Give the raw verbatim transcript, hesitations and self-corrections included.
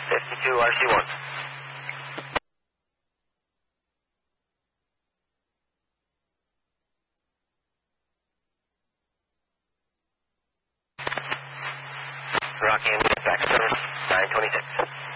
fifty-two R C one. Rocky, back service, nine twenty-six.